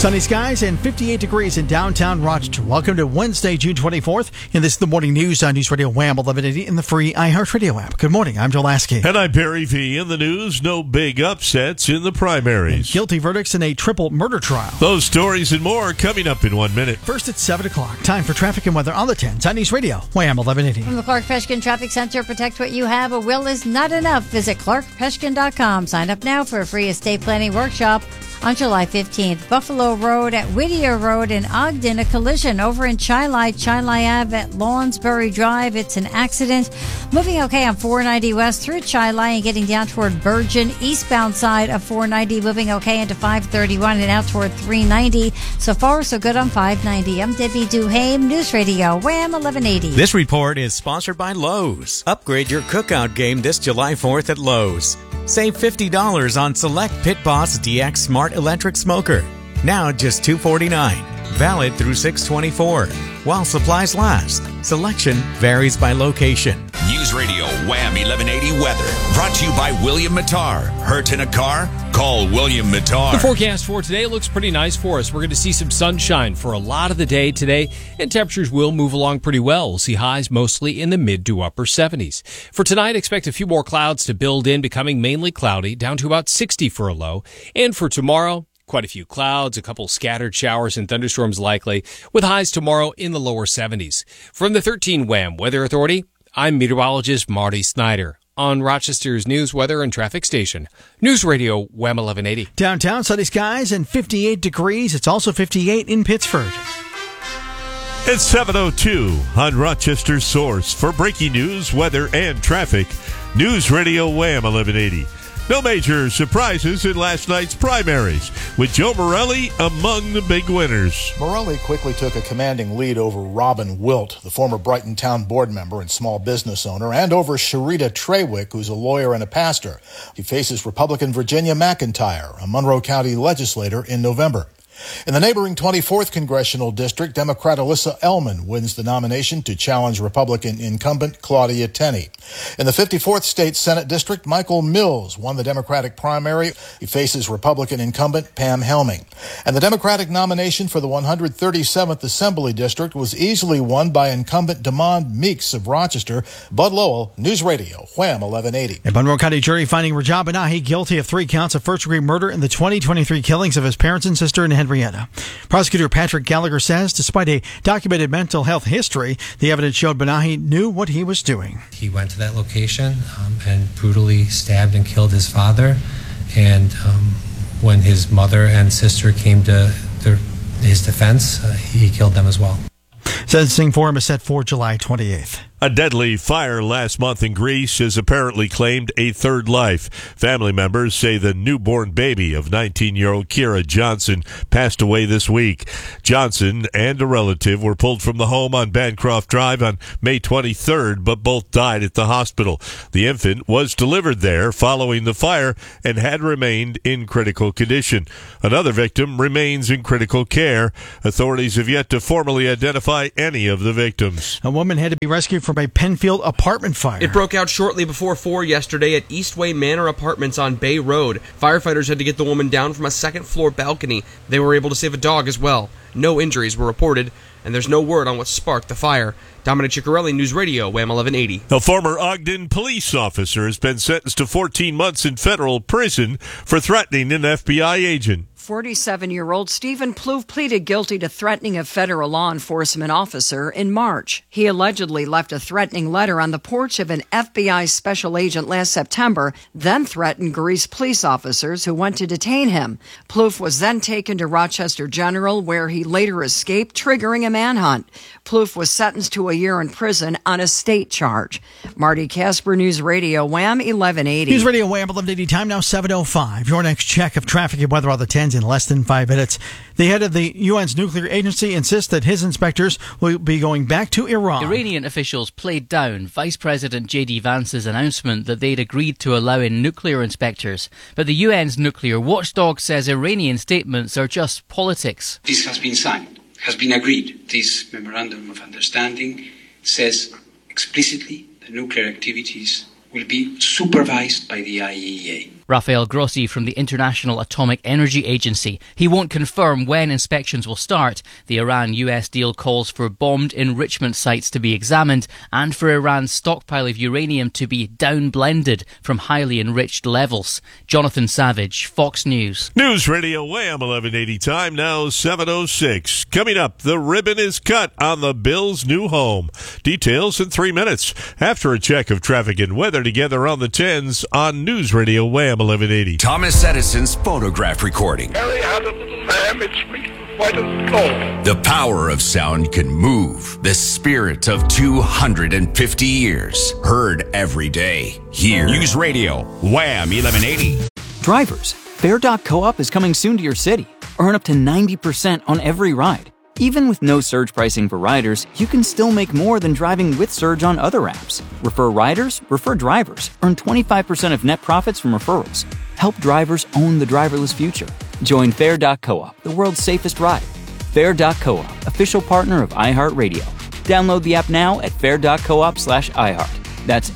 Sunny skies and 58 degrees in downtown Rochester. Welcome to Wednesday, June 24th. And this is the morning news on News Radio Wham 1180 in the free iHeartRadio app. Good morning. I'm Joe Lasky. And I'm Barry V. In the news, no big upsets in the primaries. And guilty verdicts in a triple murder trial. Those stories and more coming up in 1 minute. First at 7 o'clock. Time for traffic and weather on the 10s on News Radio Wham 1180. From the Clark Peshkin Traffic Center, protect what you have. A will is not enough. Visit clarkpeshkin.com. Sign up now for a free estate planning workshop on July 15th. Buffalo Road at Whittier Road in Ogden, a collision over in Chili Ave at Lawnsbury Drive. It's an accident. Moving okay on 490 West through Chili and getting down toward Bergen. Eastbound side of 490 moving okay into 531 and out toward 390. So far, so good on 590. I'm Debbie Duhame, News Radio, Wham 1180. This report is sponsored by Lowe's. Upgrade your cookout game this July 4th at Lowe's. Save $50 on select Pit Boss DX Smart Electric Smoker. Now just $249. Valid through 6/24. While supplies last. Selection varies by location. News Radio Wham 1180 weather. Brought to you by William Mattar. Hurt in a car? Call William Mattar. The forecast for today looks pretty nice for us. We're going to see some sunshine for a lot of the day today, and temperatures will move along pretty well. We'll see highs mostly in the mid to upper 70s. For tonight, expect a few more clouds to build in, becoming mainly cloudy, down to about 60 for a low. And for tomorrow, quite a few clouds, a couple scattered showers and thunderstorms likely, with highs tomorrow in the lower 70s. From the 13 Wham Weather Authority, I'm meteorologist Marty Snyder on Rochester's news, weather, and traffic station. News Radio Wham 1180. Downtown, sunny skies and 58 degrees. It's also 58 in Pittsford. It's 7:02 on Rochester's source for breaking news, weather, and traffic. News Radio Wham 1180. No major surprises in last night's primaries, with Joe Morelli among the big winners. Morelli quickly took a commanding lead over Robin Wilt, the former Brighton Town board member and small business owner, and over Sharita Trawick, who's a lawyer and a pastor. He faces Republican Virginia McIntyre, a Monroe County legislator, in November. In the neighboring 24th Congressional District, Democrat Alyssa Ellman wins the nomination to challenge Republican incumbent Claudia Tenney. In the 54th State Senate District, Michael Mills won the Democratic primary. He faces Republican incumbent Pam Helming. And the Democratic nomination for the 137th Assembly District was easily won by incumbent Demond Meeks of Rochester. Bud Lowell, News Radio, Wham 1180. A Monroe County jury finding Rajab Benahi guilty of 3 counts of first-degree murder in the 2023 killings of his parents and sister in Henrietta. Prosecutor Patrick Gallagher says despite a documented mental health history, the evidence showed Benahi knew what he was doing. He went to that location and brutally stabbed and killed his father. And when his mother and sister came to his defense, he killed them as well. Sentencing for him is set for July 28th. A deadly fire last month in Greece has apparently claimed a third life. Family members say the newborn baby of 19-year-old Kira Johnson passed away this week. Johnson and a relative were pulled from the home on Bancroft Drive on May 23rd, but both died at the hospital. The infant was delivered there following the fire and had remained in critical condition. Another victim remains in critical care. Authorities have yet to formally identify any of the victims. A woman had to be rescued from a Penfield apartment fire. It broke out shortly before 4 yesterday at Eastway Manor Apartments on Bay Road. Firefighters had to get the woman down from a second-floor balcony. They were able to save a dog as well. No injuries were reported, and there's no word on what sparked the fire. Dominic Ciccarelli, News Radio, Wham 1180. A former Ogden police officer has been sentenced to 14 months in federal prison for threatening an FBI agent. 47-year-old Stephen Plouffe pleaded guilty to threatening a federal law enforcement officer in March. He allegedly left a threatening letter on the porch of an FBI special agent last September, then threatened Greece police officers who went to detain him. Plouffe was then taken to Rochester General, where he later escaped, triggering a manhunt. Plouffe was sentenced to a year in prison on a state charge. Marty Casper, News Radio, Wham 1180. News Radio Wham 1180, time now 7:05. Your next check of traffic and weather on the 10s in less than 5 minutes. The head of the UN's nuclear agency insists that his inspectors will be going back to Iran. Iranian officials played down Vice President J.D. Vance's announcement that they'd agreed to allow in nuclear inspectors. But the UN's nuclear watchdog says Iranian statements are just politics. This has been signed, has been agreed. This memorandum of understanding says explicitly that nuclear activities will be supervised by the IAEA. Rafael Grossi from the International Atomic Energy Agency. He won't confirm when inspections will start. The Iran-US deal calls for bombed enrichment sites to be examined and for Iran's stockpile of uranium to be down-blended from highly enriched levels. Jonathan Savage, Fox News. News Radio Wham 1180 time now 7:06. Coming up, the ribbon is cut on the Bills' new home. Details in 3 minutes after a check of traffic and weather together on the 10s on News Radio Wham 1180. Thomas Edison's phonograph recording. Harry had a little lamb, it speaks quite a slow. The power of sound can move the spirit of 250 years. Heard every day. Here. News Radio Wham 1180. Drivers, Fare.coop is coming soon to your city. Earn up to 90% on every ride. Even with no surge pricing for riders, you can still make more than driving with Surge on other apps. Refer riders, refer drivers. Earn 25% of net profits from referrals. Help drivers own the driverless future. Join Fare.coop, the world's safest ride. Fare.coop, official partner of iHeartRadio. Download the app now at fare.coop/iHeart. That's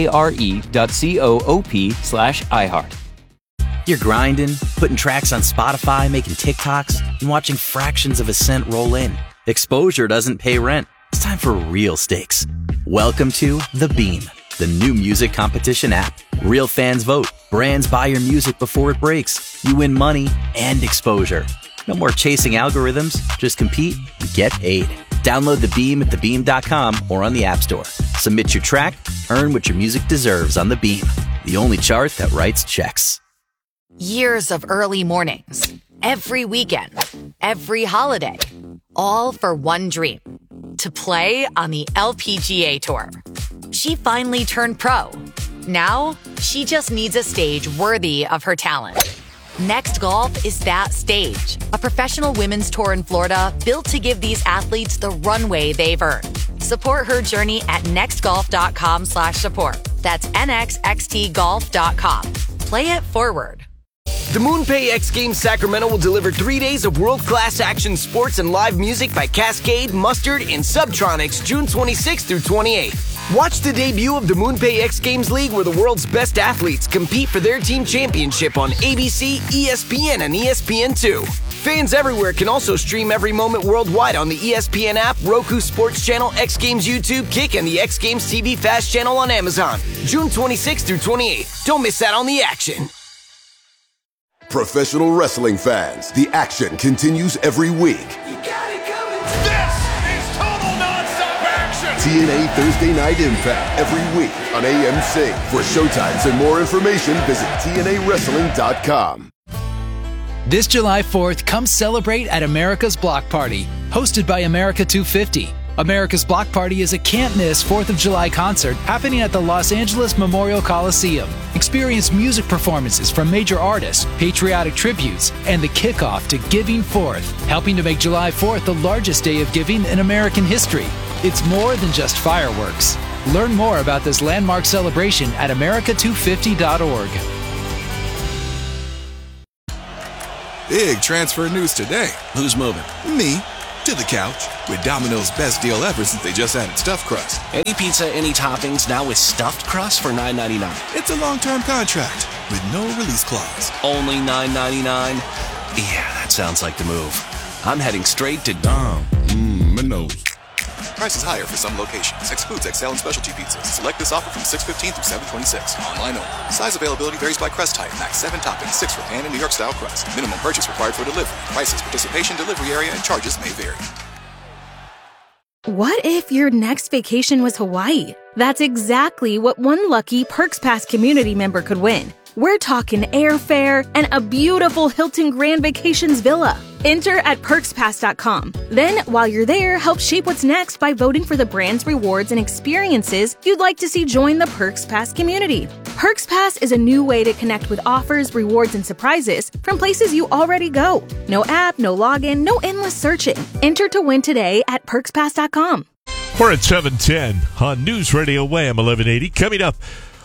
FARE.coop/iHeart. You're grinding, putting tracks on Spotify, making TikToks, and watching fractions of a cent roll in. Exposure doesn't pay rent. It's time for real stakes. Welcome to The Beam, the new music competition app. Real fans vote. Brands buy your music before it breaks. You win money and exposure. No more chasing algorithms. Just compete and get paid. Download The Beam at thebeam.com or on the App Store. Submit your track, earn what your music deserves on The Beam, the only chart that writes checks. Years of early mornings, every weekend, every holiday, all for one dream, to play on the LPGA Tour. She finally turned pro. Now, she just needs a stage worthy of her talent. Next Golf is that stage, a professional women's tour in Florida built to give these athletes the runway they've earned. Support her journey at nextgolf.com/support. That's nxxtgolf.com. Play it forward. The MoonPay X Games Sacramento will deliver 3 days of world-class action sports and live music by Cascade, Mustard, and Subtronics June 26th through 28th. Watch the debut of the MoonPay X Games League where the world's best athletes compete for their team championship on ABC, ESPN, and ESPN2. Fans everywhere can also stream every moment worldwide on the ESPN app, Roku Sports Channel, X Games YouTube, Kick, and the X Games TV Fast channel on Amazon. June 26th through 28th. Don't miss out on the action. Professional wrestling fans, the action continues every week. You got it coming. This is total nonstop action. TNA Thursday Night Impact every week on AMC. For showtimes and more information, visit TNAWrestling.com. This July 4th, come celebrate at America's Block Party, hosted by America 250. America's Block Party is a can't-miss 4th of July concert happening at the Los Angeles Memorial Coliseum. Experience music performances from major artists, patriotic tributes, and the kickoff to Giving Forth, helping to make July 4th the largest day of giving in American history. It's more than just fireworks. Learn more about this landmark celebration at america250.org. Big transfer news today. Who's moving? Me. To the couch with Domino's best deal ever since they just added stuffed crust. Any pizza, any toppings, now with stuffed crust for $9.99. It's a long-term contract with no release clause. Only $9.99? Yeah, that sounds like the move. I'm heading straight to my nose. Price is higher for some locations. Excludes XL and specialty pizzas. Select this offer from 6/15 through 7/26. Online only. Size availability varies by crust type. Max 7 toppings, 6 for pan and New York style crust. Minimum purchase required for delivery. Prices, participation, delivery area, and charges may vary. What if your next vacation was Hawaii? That's exactly what one lucky Perks Pass community member could win. We're talking airfare and a beautiful Hilton Grand Vacations villa. Enter at perkspass.com. Then, while you're there, help shape what's next by voting for the brands, rewards, and experiences you'd like to see join the Perks Pass community. Perks Pass is a new way to connect with offers, rewards, and surprises from places you already go. No app, no login, no endless searching. Enter to win today at perkspass.com. We're at 7:10 on News Radio Wham 1180. Coming up,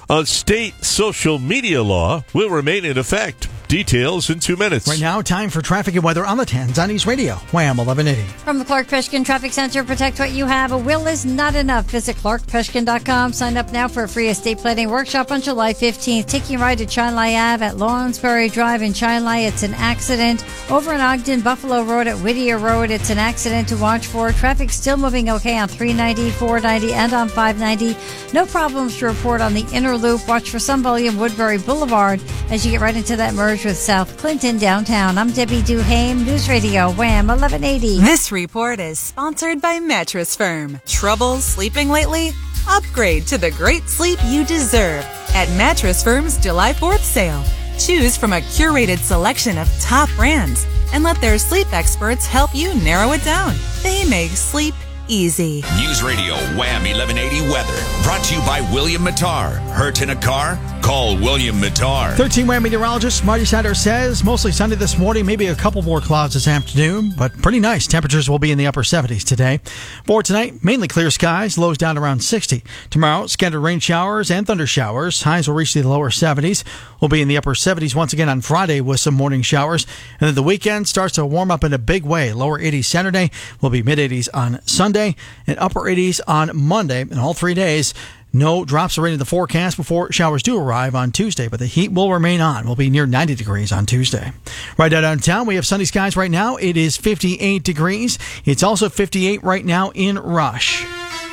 A state social media law will remain in effect. Details in 2 minutes. Right now, time for traffic and weather on the 10s on News Radio. Wham 1180. From the Clark Peshkin Traffic Center, protect what you have. A will is not enough. Visit clarkpeshkin.com. Sign up now for a free estate planning workshop on July 15th. Taking a ride to Chilai Ave at Lawrencebury Drive in Chilai. It's an accident. Over in Ogden, Buffalo Road at Whittier Road. It's an accident to watch for. Traffic still moving okay on 390, 490, and on 590. No problems to report on the inner loop. Watch for some volume Woodbury Boulevard as you get right into that merge with South Clinton downtown. I'm Debbie Duhame, News Radio, Wham 1180. This report is sponsored by Mattress Firm. Trouble sleeping lately? Upgrade to the great sleep you deserve at Mattress Firm's July 4th sale. Choose from a curated selection of top brands and let their sleep experts help you narrow it down. They make sleep easy. News Radio Wham 1180 weather. Brought to you by William Mattar. Hurt in a car? Call William Mattar. 13 Wham meteorologist Marty Satter says mostly sunny this morning, maybe a couple more clouds this afternoon, but pretty nice. Temperatures will be in the upper 70s today. For tonight, mainly clear skies, lows down around 60. Tomorrow, scattered rain showers and thunder showers. Highs will reach the lower 70s. We'll be in the upper 70s once again on Friday with some morning showers. And then the weekend starts to warm up in a big way. Lower 80s Saturday, will be mid 80s on Sunday and upper 80s on Monday. And all 3 days, no drops of rain in the forecast before showers do arrive on Tuesday, but the heat will remain on. We'll be near 90 degrees on Tuesday. Right downtown, we have sunny skies right now. It is 58 degrees. It's also 58 right now in Rush.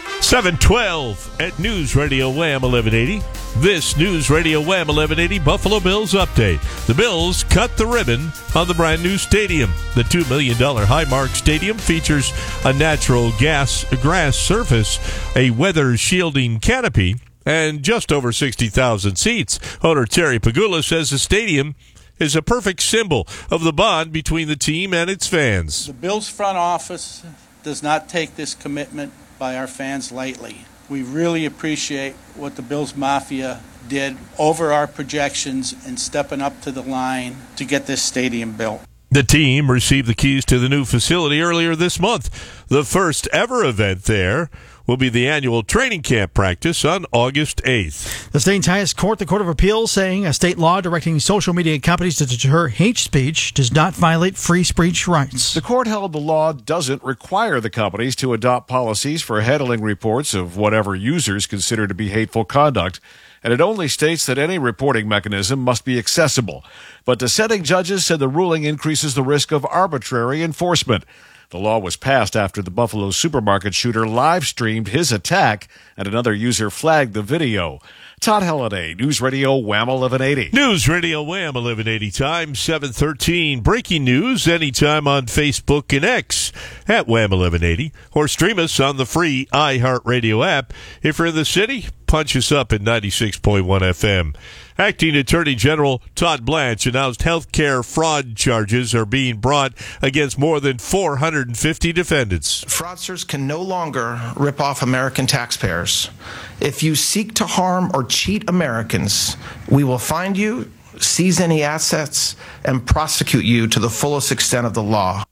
712 at News Radio Wham 1180. This News Radio Wham 1180 Buffalo Bills update. The Bills cut the ribbon on the brand new stadium. The $2 million Highmark Stadium features a natural grass surface, a weather shielding canopy, and just over 60,000 seats. Owner Terry Pagula says the stadium is a perfect symbol of the bond between the team and its fans. The Bills front office does not take this commitment by our fans lightly. We really appreciate what the Bills Mafia did over our projections and stepping up to the line to get this stadium built. The team received the keys to the new facility earlier this month. The first ever event there will be the annual training camp practice on August 8th. The state's highest court, the Court of Appeals, saying a state law directing social media companies to deter hate speech does not violate free speech rights. The court held the law doesn't require the companies to adopt policies for handling reports of whatever users consider to be hateful conduct, and it only states that any reporting mechanism must be accessible. But dissenting judges said the ruling increases the risk of arbitrary enforcement. The law was passed after the Buffalo supermarket shooter live-streamed his attack, and another user flagged the video. Todd Halliday, News Radio Wham 1180. News Radio Wham 1180 time, 7:13. Breaking news anytime on Facebook and X at Wham 1180, or stream us on the free iHeartRadio app. If you're in the city, punch us up at 96.1 FM. Acting Attorney General Todd Blanche announced health care fraud charges are being brought against more than 450 defendants. Fraudsters can no longer rip off American taxpayers. If you seek to harm or cheat Americans, we will find you, seize any assets, and prosecute you to the fullest extent of the law.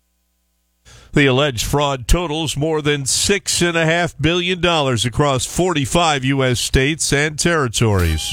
The alleged fraud totals more than $6.5 billion across 45 U.S. states and territories.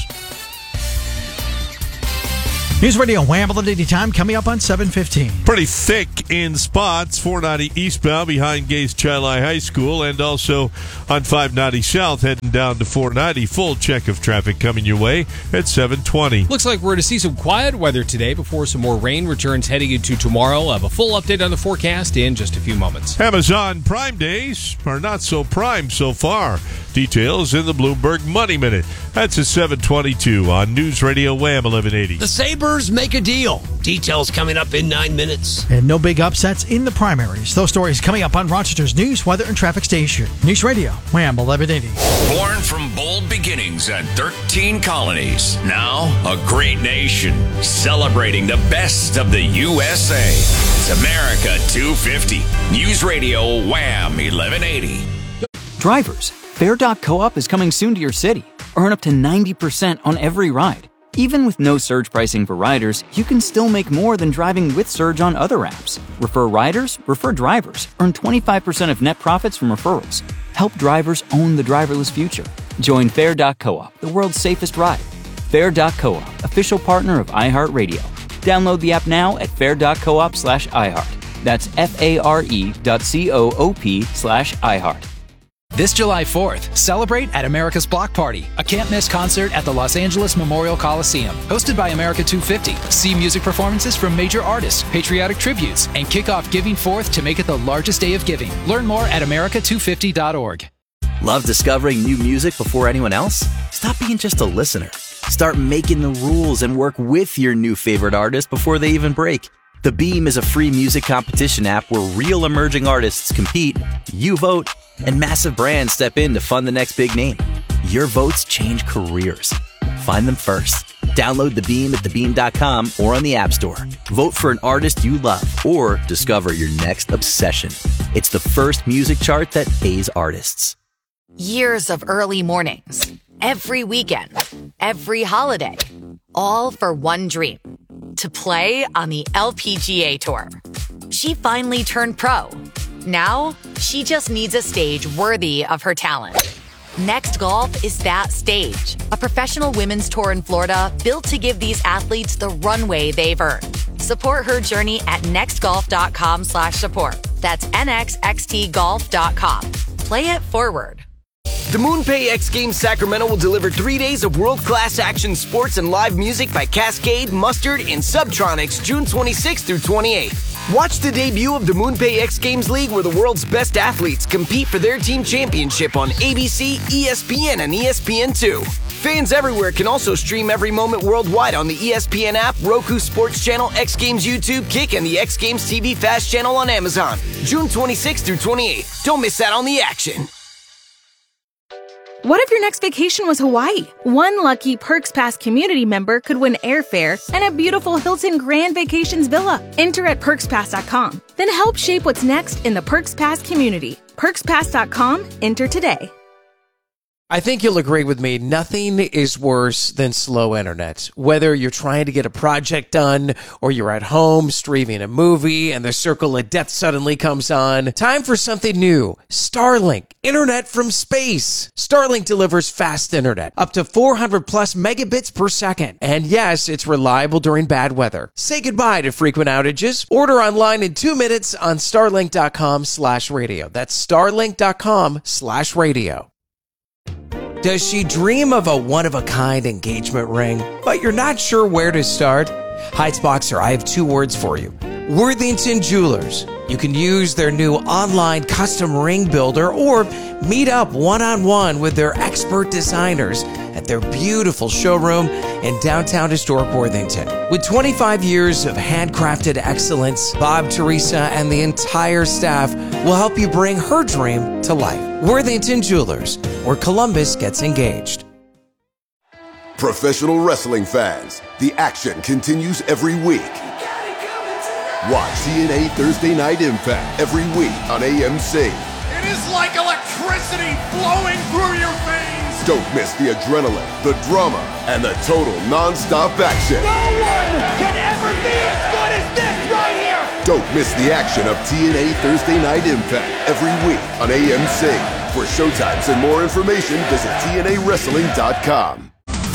News Radio Wham 1180 time coming up on 7:15. Pretty thick in spots, 490 eastbound behind Gase Chilai High School, and also on 590 south heading down to 490. Full check of traffic coming your way at 7:20. Looks like we're to see some quiet weather today before some more rain returns heading into tomorrow. I'll have a full update on the forecast in just a few moments. Amazon Prime Days are not so prime so far. Details in the Bloomberg Money Minute. That's at 7:22 on News Radio Wham 1180. The Sabres make a deal. Details coming up in 9 minutes. And no big upsets in the primaries. Those stories coming up on Rochester's news, weather, and traffic station. News Radio Wham 1180. Born from bold beginnings and 13 colonies. Now a great nation celebrating the best of the USA. It's America 250. News Radio Wham 1180. Drivers, Fair.coop is coming soon to your city. Earn up to 90% on every ride. Even with no surge pricing for riders, you can still make more than driving with surge on other apps. Refer riders, refer drivers. Earn 25% of net profits from referrals. Help drivers own the driverless future. Join Fair.coop, the world's safest ride. Fair.coop, official partner of iHeartRadio. Download the app now at fair.coop/iHeart. That's FARE.coop/iHeart. This July 4th, celebrate at America's Block Party, a can't-miss concert at the Los Angeles Memorial Coliseum. Hosted by America 250. See music performances from major artists, patriotic tributes, and kick off Giving Forth to make it the largest day of giving. Learn more at america250.org. Love discovering new music before anyone else? Stop being just a listener. Start making the rules and work with your new favorite artist before they even break. The Beam is a free music competition app where real emerging artists compete, you vote, and massive brands step in to fund the next big name. Your votes change careers. Find them first. Download The Beam at thebeam.com or on the App Store. Vote for an artist you love or discover your next obsession. It's the first music chart that pays artists. Years of early mornings, every weekend, every holiday, all for one dream, to play on the LPGA Tour. She finally turned pro. Now, she just needs a stage worthy of her talent. Next Golf is that stage, a professional women's tour in Florida built to give these athletes the runway they've earned. Support her journey at nextgolf.com/support. That's nxxtgolf.com. Play it forward. The MoonPay X Games Sacramento will deliver 3 days of world-class action sports and live music by Cascade, Mustard, and Subtronics June 26th through 28th. Watch the debut of the MoonPay X Games League where the world's best athletes compete for their team championship on ABC, ESPN, and ESPN2. Fans everywhere can also stream every moment worldwide on the ESPN app, Roku Sports Channel, X Games YouTube, Kick, and the X Games TV Fast channel on Amazon. June 26th through 28th. Don't miss out on the action. What if your next vacation was Hawaii? One lucky Perks Pass community member could win airfare and a beautiful Hilton Grand Vacations villa. Enter at PerksPass.com. Then help shape what's next in the Perks Pass community. PerksPass.com. Enter today. I think you'll agree with me, nothing is worse than slow internet. Whether you're trying to get a project done or you're at home streaming a movie and the circle of death suddenly comes on, time for something new. Starlink, internet from space. Starlink delivers fast internet, up to 400 plus megabits per second. And yes, it's reliable during bad weather. Say goodbye to frequent outages. Order online in 2 minutes on starlink.com/radio. That's starlink.com/radio. Does she dream of a one-of-a-kind engagement ring, but you're not sure where to start? Heights Boxer, I have 2 words for you. Worthington Jewelers. You can use their new online custom ring builder or meet up one-on-one with their expert designers at their beautiful showroom in downtown historic Worthington. With 25 years of handcrafted excellence, Bob, Teresa, and the entire staff will help you bring her dream to life. Worthington Jewelers, where Columbus gets engaged. Professional wrestling fans, the action continues every week. Watch TNA Thursday Night Impact every week on AMC. It is like electricity flowing through your veins. Don't miss the adrenaline, the drama, and the total non-stop action. No one can ever be as good as this right here. Don't miss the action of TNA Thursday Night Impact every week on AMC. For showtimes and more information, visit TNAWrestling.com.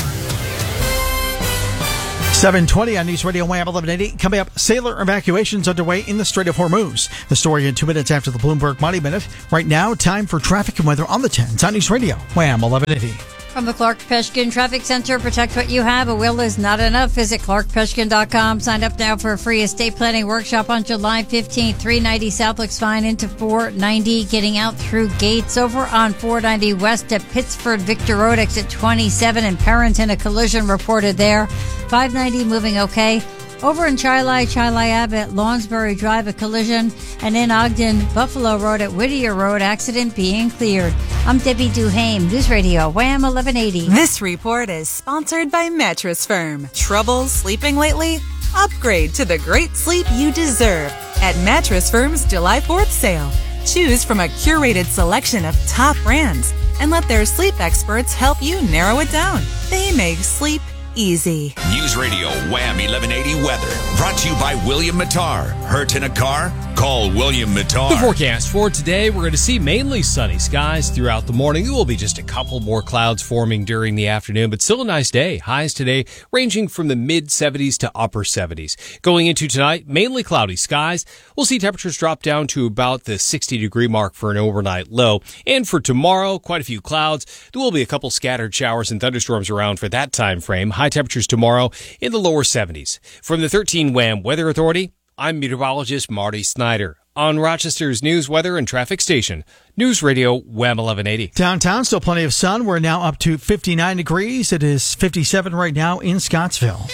7:20 on News Radio Wham 1180. Coming up, sailor evacuations underway in the Strait of Hormuz. The story in 2 minutes after the Bloomberg Money Minute. Right now, time for traffic and weather on the 10s on News Radio Wham 1180. From the Clark Peshkin Traffic Center, protect what you have. A will is not enough. Visit clarkpeshkin.com. Sign up now for a free estate planning workshop on July 15th. 390 South looks fine into 490. Getting out through gates over on 490 West at Pittsford Victor Road, exit 27 in Perrington. A collision reported there. 590 moving okay. Over in Chilai Ave at Lawnsbury Drive, a collision. And in Ogden, Buffalo Road at Whittier Road, accident being cleared. I'm Debbie Duhame, News Radio, Wham 1180. This report is sponsored by Mattress Firm. Trouble sleeping lately? Upgrade to the great sleep you deserve at Mattress Firm's July 4th sale. Choose from a curated selection of top brands and let their sleep experts help you narrow it down. They make sleep easy. News Radio Wham 1180 weather. Brought to you by William Mattar. Hurt in a car? Call William Mattar. The forecast for today, we're going to see mainly sunny skies throughout the morning. There will be just a couple more clouds forming during the afternoon, but still a nice day. Highs today ranging from the mid-70s to upper 70s. Going into tonight, mainly cloudy skies. We'll see temperatures drop down to about the 60-degree mark for an overnight low. And for tomorrow, quite a few clouds. There will be a couple scattered showers and thunderstorms around for that time frame. High temperatures tomorrow in the lower 70s. From the 13 Wham Weather Authority, I'm meteorologist Marty Snyder on Rochester's news, weather, and traffic station, News Radio Wham 1180. Downtown, still plenty of sun. We're now up to 59 degrees. It is 57 right now in Scottsville.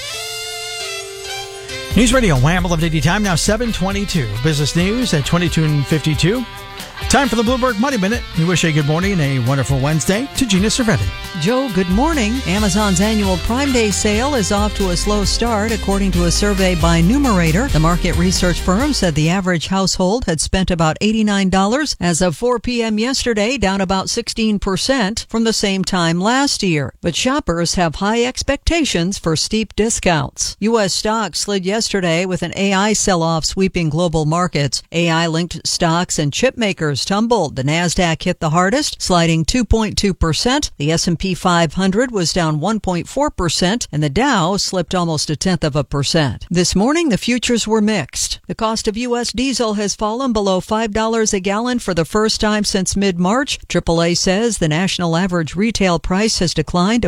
News Radio Wham 1180 time, now 7:22. Business news at 22:52. Time for the Bloomberg Money Minute. We wish a good morning and a wonderful Wednesday to Gina Cervetti. Joe, good morning. Amazon's annual Prime Day sale is off to a slow start, according to a survey by Numerator. The market research firm said the average household had spent about $89 as of 4 p.m. yesterday, down about 16% from the same time last year. But shoppers have high expectations for steep discounts. U.S. stocks slid yesterday with an AI sell-off sweeping global markets. AI-linked stocks and chip makers tumbled. The Nasdaq hit the hardest, sliding 2.2%. The S&P 500 was down 1.4%, and the Dow slipped almost 0.1%. This morning, the futures were mixed. The cost of U.S. diesel has fallen below $5 a gallon for the first time since mid-March. AAA says the national average retail price has declined to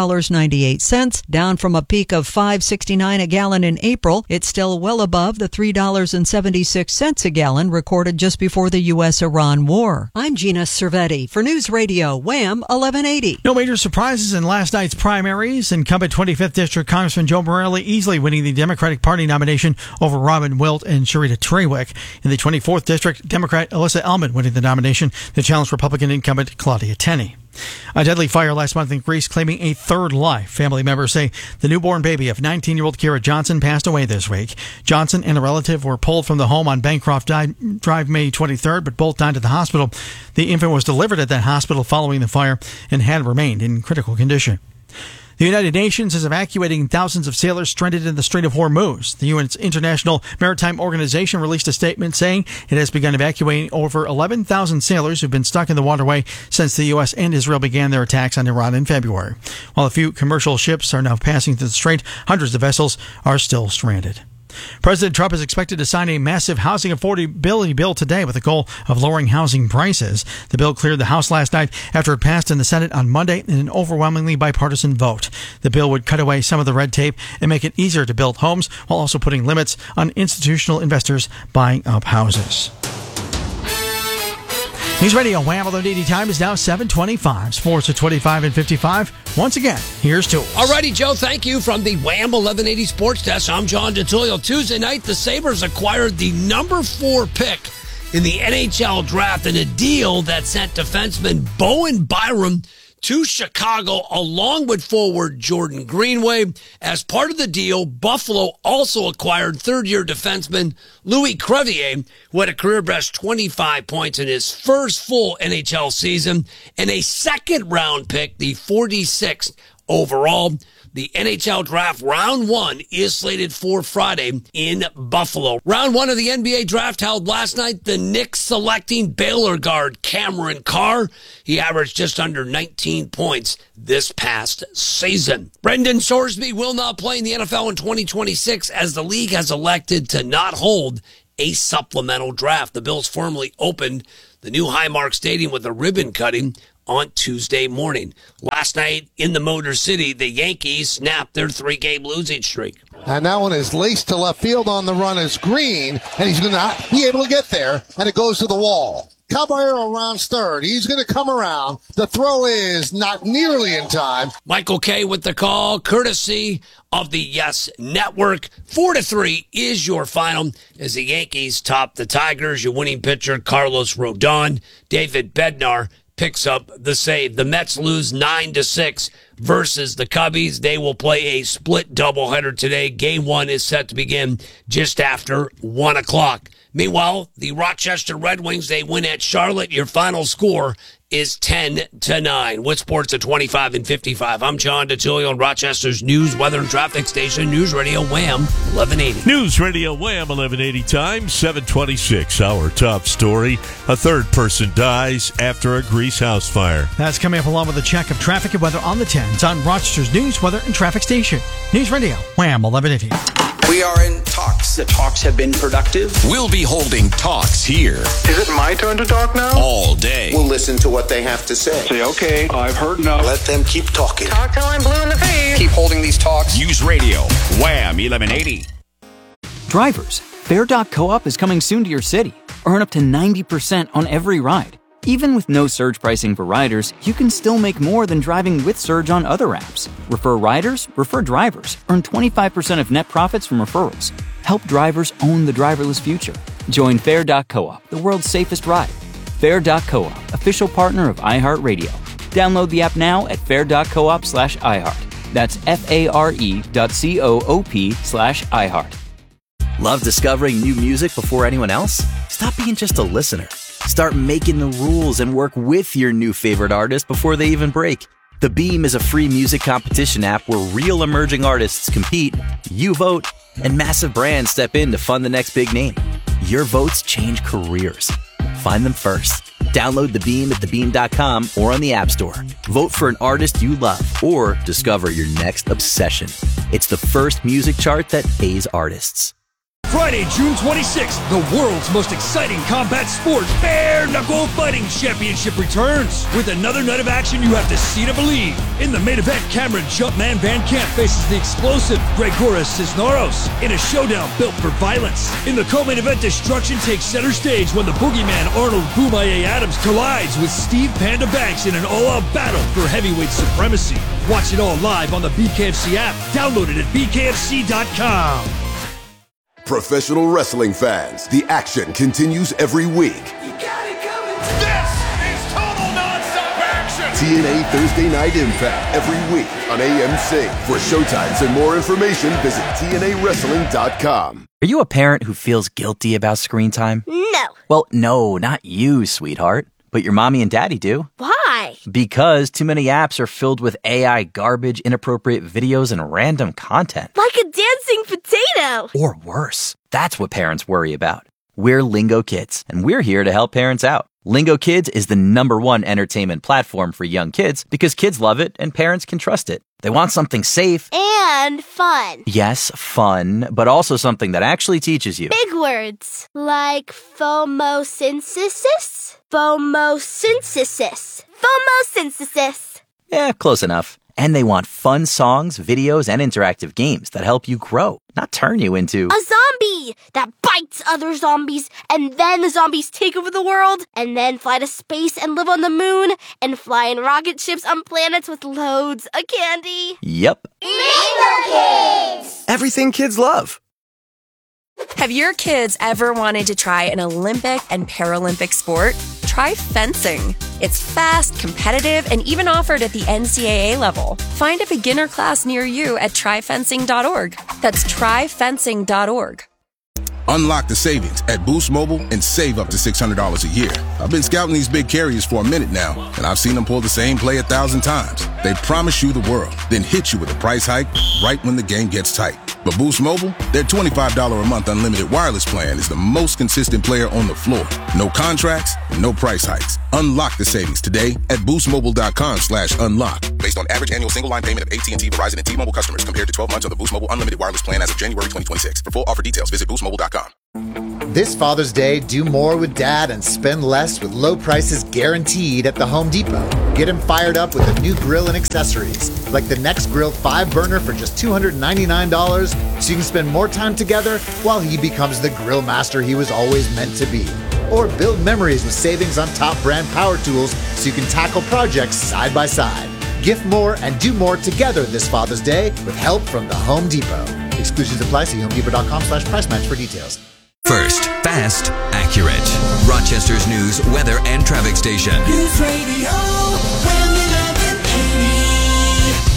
$4.98, down from a peak of $5.69 a gallon in April. It's still well above the $3.76 a gallon recorded just before the U.S.-Iran war. I'm Gina Cervetti for News Radio Wham 1180. No major surprises in last night's primaries. Incumbent 25th District Congressman Joe Morelle easily winning the Democratic Party nomination over Robin Wilt and Sharita Trawick. In the 24th District, Democrat Alyssa Ellman winning the nomination to challenge Republican incumbent Claudia Tenney. A deadly fire last month in Greece claiming a third life. Family members say the newborn baby of 19-year-old Kira Johnson passed away this week. Johnson and a relative were pulled from the home on Bancroft Drive May 23rd, but both died at the hospital. The infant was delivered at that hospital following the fire and had remained in critical condition. The United Nations is evacuating thousands of sailors stranded in the Strait of Hormuz. The UN's International Maritime Organization released a statement saying it has begun evacuating over 11,000 sailors who've been stuck in the waterway since the U.S. and Israel began their attacks on Iran in February. While a few commercial ships are now passing through the strait, hundreds of vessels are still stranded. President Trump is expected to sign a massive housing affordability bill today with the goal of lowering housing prices. The bill cleared the House last night after it passed in the Senate on Monday in an overwhelmingly bipartisan vote. The bill would cut away some of the red tape and make it easier to build homes while also putting limits on institutional investors buying up houses. News Radio Wham 1180 time is now 7:25. Sports at 25 and 55. Once again, here's Tools. Alrighty, Joe, thank you from the Wham 1180 Sports Desk. I'm John DeTullio. Tuesday night, the Sabres acquired the number 4 pick in the NHL draft in a deal that sent defenseman Bowen Byram to Chicago, along with forward Jordan Greenway. As part of the deal, Buffalo also acquired third-year defenseman Louis Crevier, who had a career-best 25 points in his first full NHL season, and a second-round pick, the 46th overall. The NHL draft round 1 is slated for Friday in Buffalo. Round 1 of the NBA draft held last night. The Knicks selecting Baylor guard Cameron Carr. He averaged just under 19 points this past season. Brendan Sorsby will not play in the NFL in 2026 as the league has elected to not hold a supplemental draft. The Bills formally opened the new Highmark Stadium with a ribbon cutting on Tuesday morning. Last night in the Motor City, the Yankees snapped their 3-game losing streak. And that one is laced to left field on the run is Green, and he's going to not be able to get there, and it goes to the wall. Caballero rounds third. He's going to come around. The throw is not nearly in time. Michael Kay with the call, courtesy of the Yes Network. 4-3 is your final as the Yankees top the Tigers. Your winning pitcher, Carlos Rodon. David Bednar picks up the save. The Mets lose 9-6 versus the Cubbies. They will play a split doubleheader today. Game 1 is set to begin just after 1 o'clock. Meanwhile, the Rochester Red Wings, they win at Charlotte. Your final score is 10-9. With sports at 25 and 55. I'm John DeTilio on Rochester's News, Weather, and Traffic Station, News Radio Wham 1180. News Radio Wham 1180 time, 726. Our top story, a third person dies after a Grease house fire. That's coming up along with a check of traffic and weather on the 10s on Rochester's News, Weather, and Traffic Station. News Radio Wham 1180. We are in talks. The talks have been productive. We'll be holding talks here. Is it my turn to talk now? All day. We'll listen to what they have to say. Say, okay, I've heard enough. Let them keep talking. Talk till I'm blue in the face. Keep holding these talks. News Radio, Wham 1180. Drivers, Fair.coop is coming soon to your city. Earn up to 90% on every ride. Even with no surge pricing for riders, you can still make more than driving with surge on other apps. Refer riders, refer drivers. Earn 25% of net profits from referrals. Help drivers own the driverless future. Join Fair.coop, the world's safest ride. Fair.coop, official partner of iHeartRadio. Download the app now at fair.coop/iHeart. That's FARE.coop/iHeart. Love discovering new music before anyone else? Stop being just a listener. Start making the rules and work with your new favorite artist before they even break. The Beam is a free music competition app where real emerging artists compete, you vote, and massive brands step in to fund the next big name. Your votes change careers. Find them first. Download The Beam at thebeam.com or on the App Store. Vote for an artist you love or discover your next obsession. It's the first music chart that pays artists. Friday, June 26th, the world's most exciting combat sport, Bare Knuckle Fighting Championship returns. With another night of action you have to see to believe. In the main event, Cameron Jumpman Van Camp faces the explosive Gregoras Cisneros in a showdown built for violence. In the co-main event, destruction takes center stage when the boogeyman Arnold Boomaye Adams collides with Steve Panda Banks in an all-out battle for heavyweight supremacy. Watch it all live on the BKFC app. Download it at bkfc.com. Professional wrestling fans, the action continues every week. This is total nonstop action! TNA Thursday Night Impact every week on AMC. For showtimes and more information, visit TNAWrestling.com. Are you a parent who feels guilty about screen time? No. Well, no, not you, sweetheart. But your mommy and daddy do. Why? Because too many apps are filled with AI garbage, inappropriate videos, and random content. Like a dancing potato. Or worse. That's what parents worry about. We're Lingo Kids, and we're here to help parents out. Lingo Kids is the #1 entertainment platform for young kids because kids love it and parents can trust it. They want something safe. And fun. Yes, fun, but also something that actually teaches you. Big words. Like phomosynthesis? Phomosynthesis. Phomosynthesis. Yeah, close enough. And they want fun songs, videos, and interactive games that help you grow, not turn you into a zombie that bites other zombies, and then the zombies take over the world, and then fly to space and live on the moon, and fly in rocket ships on planets with loads of candy. Yep. Lingo Kids! Everything kids love. Have your kids ever wanted to try an Olympic and Paralympic sport? Try fencing. It's fast, competitive, and even offered at the NCAA level. Find a beginner class near you at tryfencing.org. That's tryfencing.org. Unlock the savings at Boost Mobile and save up to $600 a year. I've been scouting these big carriers for a minute now, and I've seen them pull the same play 1,000 times. They promise you the world, then hit you with a price hike right when the game gets tight. But Boost Mobile, their $25 a month unlimited wireless plan is the most consistent player on the floor. No contracts, no price hikes. Unlock the savings today at boostmobile.com/unlock. Based on average annual single line payment of AT&T, Verizon, and T-Mobile customers compared to 12 months on the Boost Mobile unlimited wireless plan as of January 2026. For full offer details, visit boostmobile.com. This Father's Day, do more with Dad and spend less with low prices guaranteed at the Home Depot. Get him fired up with a new grill and accessories, like the Next Grill 5-burner for just $299, so you can spend more time together while he becomes the grill master he was always meant to be. Or build memories with savings on top brand power tools so you can tackle projects side by side. Gift more and do more together this Father's Day with help from the Home Depot. Exclusions apply. See homedepot.com/price match for details. First, fast, accurate. Rochester's news, weather, and traffic station. News Radio, Wham 1180.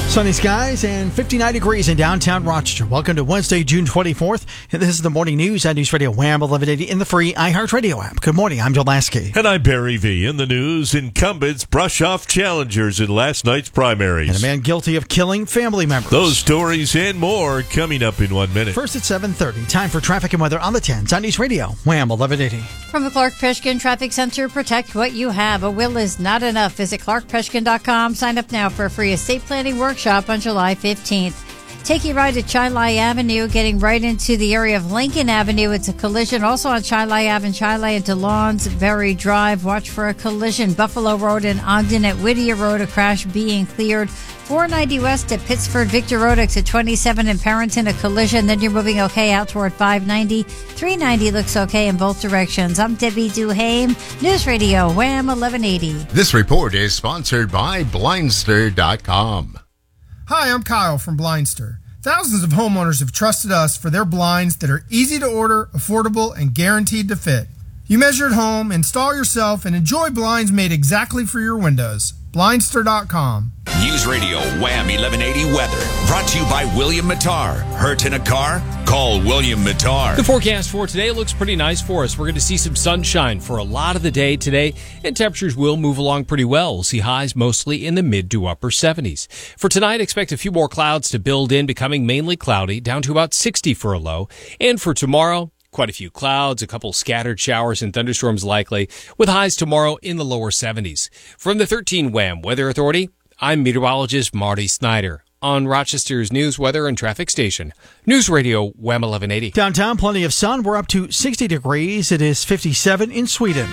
Sunny skies and 59 degrees in downtown Rochester. Welcome to Wednesday, June 24th. And this is the morning news on News Radio Wham 1180 in the free iHeartRadio app. Good morning. I'm Joe Lasky. And I'm Barry V. In the news, incumbents brush off challengers in last night's primaries. And a man guilty of killing family members. Those stories and more coming up in 1 minute. First at 7:30. Time for traffic and weather on the 10s on News Radio Wham 1180. From the Clark Peshkin Traffic Center, protect what you have. A will is not enough. Visit clarkpeshkin.com. Sign up now for a free estate planning workshop on July 15th. Take a ride at Chilai Avenue, getting right into the area of Lincoln Avenue. It's a collision. Also on Chilai Ave and Chilai into Lawnsbury Drive. Watch for a collision. Buffalo Road and Ogden at Whittier Road, a crash being cleared. 490 West at Pittsford Victor Road, exit 27 in Parenton, a collision. Then you're moving okay out toward 590. 390 looks okay in both directions. I'm Debbie Duhame, News Radio Wham 1180. This report is sponsored by Blindster.com. Hi, I'm Kyle from Blindster. Thousands of homeowners have trusted us for their blinds that are easy to order, affordable, and guaranteed to fit. You measure at home, install yourself, and enjoy blinds made exactly for your windows. Blindster.com. News Radio Wham 1180 weather. Brought to you by William Mattar. Hurt in a car? Call William Mattar. The forecast for today looks pretty nice for us. We're going to see some sunshine for a lot of the day today, and temperatures will move along pretty well. We'll see highs mostly in the mid to upper 70s. For tonight, expect a few more clouds to build in, becoming mainly cloudy, down to about 60 for a low. And for tomorrow, quite a few clouds, a couple scattered showers and thunderstorms likely, with highs tomorrow in the lower 70s. From the 13 Wham Weather Authority, I'm meteorologist Marty Snyder on Rochester's news, weather, and traffic station. News Radio Wham 1180. Downtown, plenty of sun. We're up to 60 degrees. It is 57 in Sweden.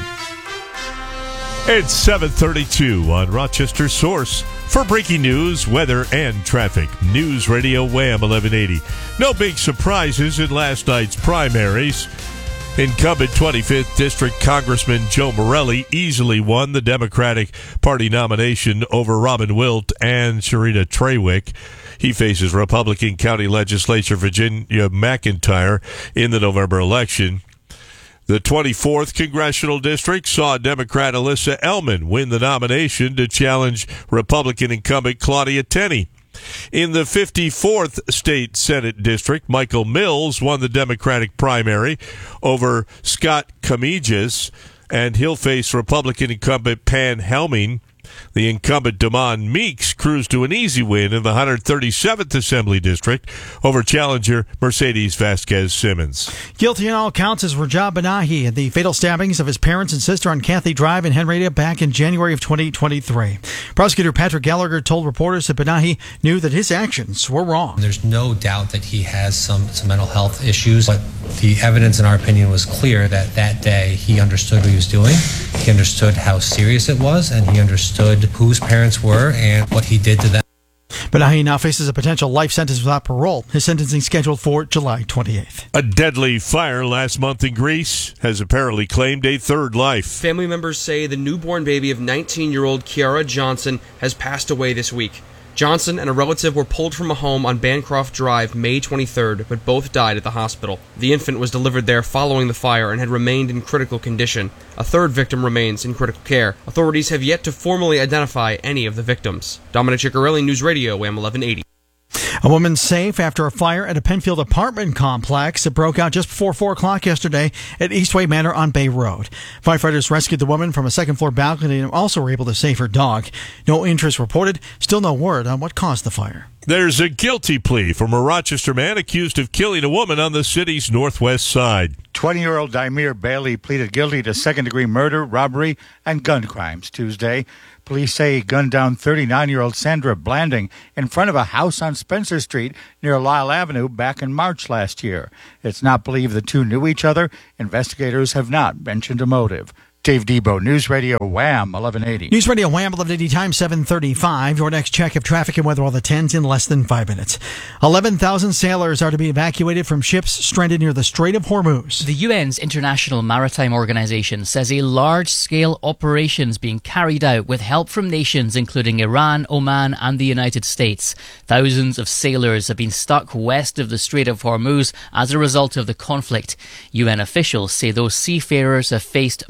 It's 7:32 on Rochester's Source. For breaking news, weather, and traffic, News Radio Wham 1180. No big surprises in last night's primaries. Incumbent 25th District Congressman Joe Morelli easily won the Democratic Party nomination over Robin Wilt and Sharita Trawick. He faces Republican County Legislature Virginia McIntyre in the November election. The 24th Congressional District saw Democrat Alyssa Ellman win the nomination to challenge Republican incumbent Claudia Tenney. In the 54th State Senate District, Michael Mills won the Democratic primary over Scott Comegis, and he'll face Republican incumbent Pan Helming. The incumbent Damon Meeks cruised to an easy win in the 137th Assembly District over challenger Mercedes Vasquez Simmons. Guilty in all counts is Rajab Benahi in the fatal stabbings of his parents and sister on Cathy Drive in Henrietta back in January of 2023. Prosecutor Patrick Gallagher told reporters that Benahi knew that his actions were wrong. There's no doubt that he has some mental health issues, but the evidence, in our opinion, was clear that that day he understood what he was doing, he understood how serious it was, and he understood whose parents were and what he did to them. Benahi now faces a potential life sentence without parole. His sentencing scheduled for July 28th. A deadly fire last month in Greece has apparently claimed a third life. Family members say the newborn baby of 19-year-old Kiara Johnson has passed away this week. Johnson and a relative were pulled from a home on Bancroft Drive May 23rd, but both died at the hospital. The infant was delivered there following the fire and had remained in critical condition. A third victim remains in critical care. Authorities have yet to formally identify any of the victims. Dominic Ciccarelli, News Radio, Wham 1180. A woman safe after a fire at a Penfield apartment complex that broke out just before 4 o'clock yesterday at Eastway Manor on Bay Road. Firefighters rescued the woman from a second-floor balcony and also were able to save her dog. No interest reported. Still no word on what caused the fire. There's a guilty plea from a Rochester man accused of killing a woman on the city's northwest side. 20-year-old Dimir Bailey pleaded guilty to second-degree murder, robbery, and gun crimes Tuesday. Police say he gunned down 39-year-old Sandra Blanding in front of a house on Spencer Street near Lyle Avenue back in March last year. It's not believed the two knew each other. Investigators have not mentioned a motive. Dave Debo, News Radio Wham 1180. News Radio Wham 1180, time 7:35. Your next check of traffic and weather, all the 10s in less than 5 minutes. 11,000 sailors are to be evacuated from ships stranded near the Strait of Hormuz. The UN's International Maritime Organization says a large-scale operation is being carried out with help from nations including Iran, Oman and the United States. Thousands of sailors have been stuck west of the Strait of Hormuz as a result of the conflict. UN officials say those seafarers have faced months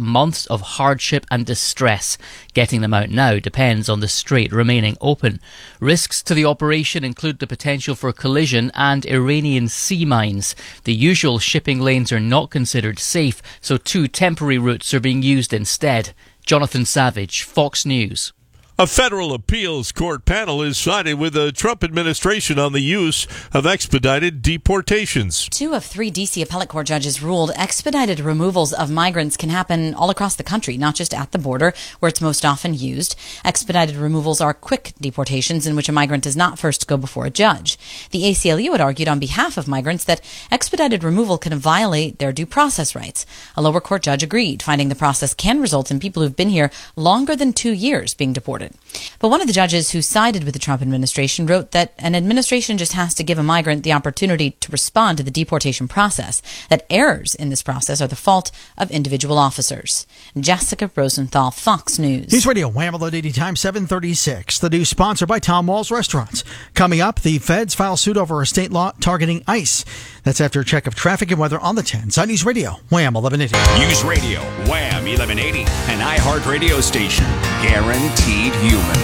months of hardship and distress. Getting them out now depends on the strait remaining open. Risks to the operation include the potential for collision and Iranian sea mines. The usual shipping lanes are not considered safe, so 2 temporary routes are being used instead. Jonathan Savage, Fox News. A federal appeals court panel is siding with the Trump administration on the use of expedited deportations. 2 of 3 D.C. appellate court judges ruled expedited removals of migrants can happen all across the country, not just at the border, where it's most often used. Expedited removals are quick deportations in which a migrant does not first go before a judge. The ACLU had argued on behalf of migrants that expedited removal can violate their due process rights. A lower court judge agreed, finding the process can result in people who've been here longer than 2 years being deported. But one of the judges who sided with the Trump administration wrote that an administration just has to give a migrant the opportunity to respond to the deportation process, that errors in this process are the fault of individual officers. Jessica Rosenthal, Fox News. News Radio, Wham! Daily Time 7:36. The news sponsored by Tom Walls Restaurants. Coming up, the feds file suit over a state law targeting ICE. That's after a check of traffic and weather on the 10s. On News Radio, Wham! 1180. News Radio, Wham! 1180. An iHeart radio station. Guaranteed human.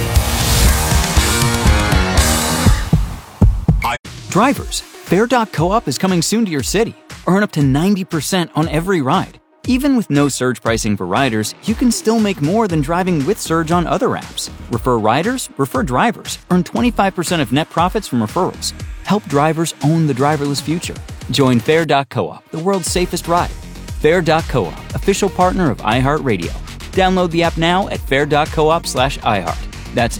Drivers, Fare.coop is coming soon to your city. Earn up to 90% on every ride. Even with no surge pricing for riders, you can still make more than driving with surge on other apps. Refer riders, refer drivers. Earn 25% of net profits from referrals. Help drivers own the driverless future. Join Fare.coop, the world's safest ride. Fare.coop, official partner of iHeartRadio. Download the app now at fare.coop/iHeart. That's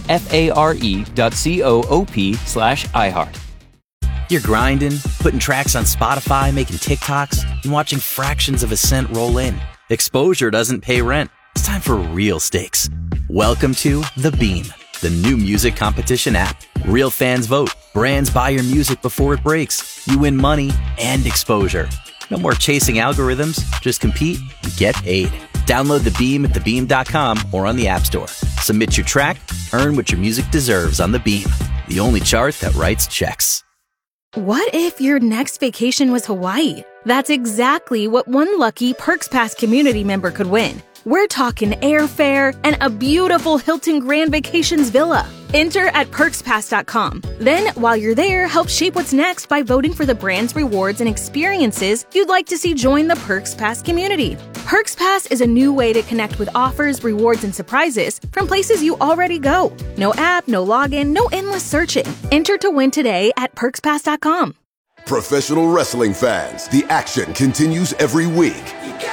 FARE.coop/iHeart. You're grinding, putting tracks on Spotify, making TikToks, and watching fractions of a cent roll in. Exposure doesn't pay rent. It's time for real stakes. Welcome to The Beam, the new music competition app. Real fans vote. Brands buy your music before it breaks. You win money and exposure. No more chasing algorithms. Just compete and get paid. Download The Beam at thebeam.com or on the App Store. Submit your track, earn what your music deserves on The Beam, the only chart that writes checks. What if your next vacation was Hawaii? That's exactly what one lucky Perks Pass community member could win. We're talking airfare and a beautiful Hilton Grand Vacations villa. Enter at PerksPass.com. Then, while you're there, help shape what's next by voting for the brands, rewards, and experiences you'd like to see join the Perks Pass community. Perks Pass is a new way to connect with offers, rewards, and surprises from places you already go. No app, no login, no endless searching. Enter to win today at PerksPass.com. Professional wrestling fans, the action continues every week.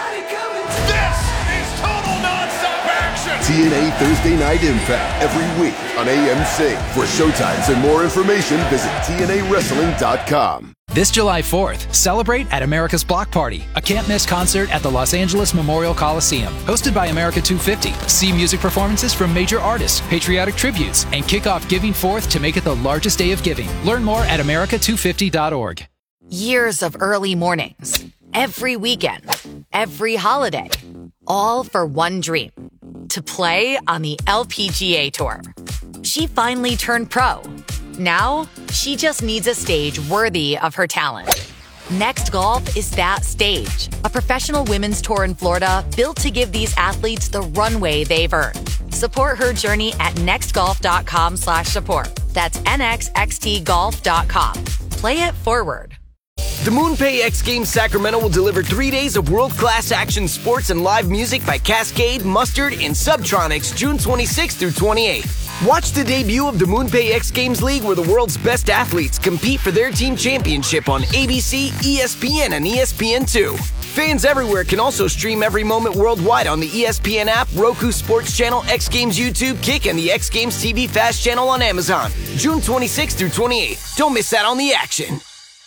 TNA Thursday Night Impact every week on AMC. For showtimes and more information, visit TNAWrestling.com. This July 4th, celebrate at America's Block Party, a can't-miss concert at the Los Angeles Memorial Coliseum. Hosted by America 250. See music performances from major artists, patriotic tributes, and kick off Giving Forth to make it the largest day of giving. Learn more at America250.org. Years of early mornings, every weekend, every holiday, all for one dream. To play on the LPGA Tour. She finally turned pro. Now, she just needs a stage worthy of her talent. Next Golf is that stage. A professional women's tour in Florida built to give these athletes the runway they've earned. Support her journey at nextgolf.com/support. That's nxxtgolf.com. Play it forward. The MoonPay X Games Sacramento will deliver 3 days of world-class action sports and live music by Cascade, Mustard, and Subtronics June 26th through 28th. Watch the debut of the MoonPay X Games League where the world's best athletes compete for their team championship on ABC, ESPN, and ESPN2. Fans everywhere can also stream every moment worldwide on the ESPN app, Roku Sports Channel, X Games YouTube, Kick, and the X Games TV Fast Channel on Amazon. June 26th through 28th. Don't miss out on the action.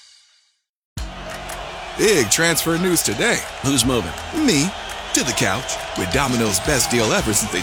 Big transfer news today. Who's moving? Me. To the couch. With Domino's best deal ever since they